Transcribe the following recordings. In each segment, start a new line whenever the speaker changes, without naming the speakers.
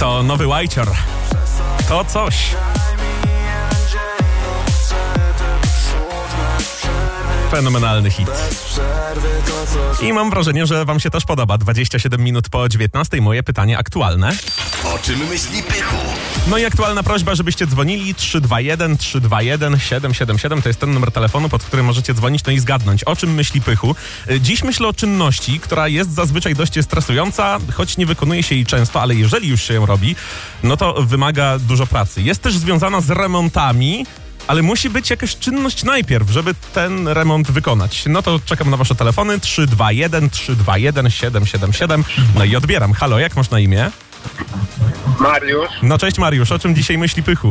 To nowy Whiter. To coś. Fenomenalny hit. I mam wrażenie, że wam się też podoba. 27 minut po 19. Moje pytanie aktualne.
O czym myśli Pychu?
No i aktualna prośba, żebyście dzwonili 321 321 777. To jest ten numer telefonu, pod którym możecie dzwonić, no i zgadnąć, o czym myśli Pychu. Dziś myślę o czynności, która jest zazwyczaj dość stresująca, choć nie wykonuje się jej często, ale jeżeli już się ją robi, no to wymaga dużo pracy. Jest też związana z remontami, ale musi być jakaś czynność najpierw, żeby ten remont wykonać. No to czekam na wasze telefony 321 321 777. No i odbieram. Halo, jak masz na imię?
Mariusz.
No cześć Mariusz, o czym dzisiaj myśli Pychu?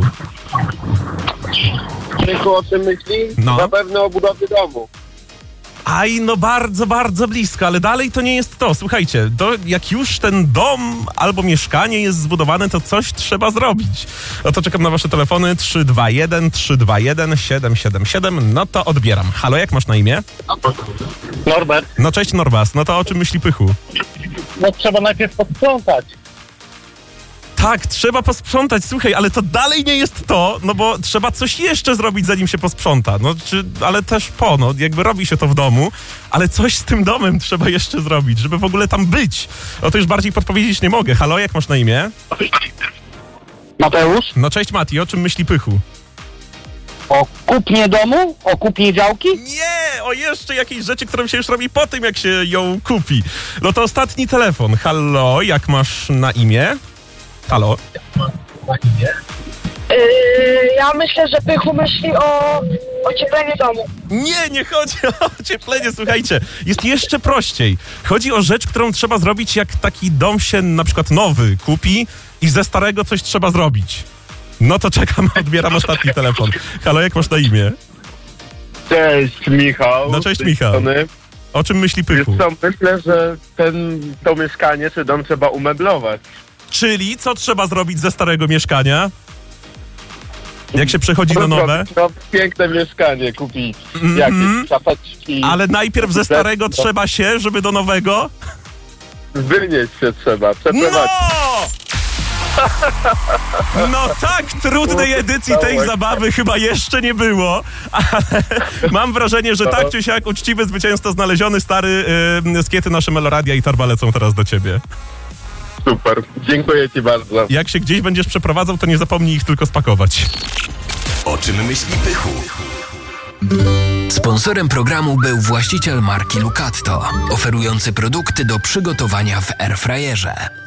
Pychu o czym myśli?
No.
Zapewne o budowie domu.
Aj, no bardzo, bardzo blisko, ale dalej to nie jest to. Słuchajcie, to jak już ten dom albo mieszkanie jest zbudowane, to coś trzeba zrobić. No to czekam na wasze telefony 321 321 777. No to odbieram. Halo, jak masz na imię?
Norbert.
No cześć Norbas, no to o czym myśli Pychu?
No trzeba najpierw posprzątać.
Tak, trzeba posprzątać, słuchaj, ale to dalej nie jest to, no bo trzeba coś jeszcze zrobić, zanim się posprząta. No, ale też jakby robi się to w domu, ale coś z tym domem trzeba jeszcze zrobić, żeby w ogóle tam być. O to już bardziej podpowiedzieć nie mogę. Halo, jak masz na imię?
Mateusz?
No cześć Mati, o czym myśli Pychu?
O kupnie domu? O kupnie działki?
Nie, o jeszcze jakiejś rzeczy, którą się już robi po tym, jak się ją kupi. No to ostatni telefon. Halo, jak masz na imię? Halo?
Ja myślę, że Pychu myśli o ociepleniu domu.
Nie chodzi o ocieplenie, słuchajcie. Jest jeszcze prościej. Chodzi o rzecz, którą trzeba zrobić, jak taki dom się na przykład nowy kupi i ze starego coś trzeba zrobić. No to czekam, odbieram ostatni telefon. Halo, jak masz na imię?
Cześć Michał.
No cześć Michał. O czym myśli Pychu?
Wiesz co, myślę, że to mieszkanie czy dom trzeba umeblować.
Czyli co trzeba zrobić ze starego mieszkania? Jak się przechodzi na nowe?
No, piękne mieszkanie kupić. Jakieś szafeczki.
Ale najpierw ze starego trzeba się, żeby do nowego?
Wynieść się trzeba, przeprowadzić.
No tak, trudnej edycji tej zabawy chyba jeszcze nie było, ale mam wrażenie, że tak czy siak uczciwy zwycięzca znaleziony, stary, skiety nasze Meloradia i Torba lecą teraz do ciebie.
Super, dziękuję ci bardzo.
Jak się gdzieś będziesz przeprowadzał, to nie zapomnij ich tylko spakować.
O czym myśli Pychu? Sponsorem programu był właściciel marki Lucatto, oferujący produkty do przygotowania w airfryerze.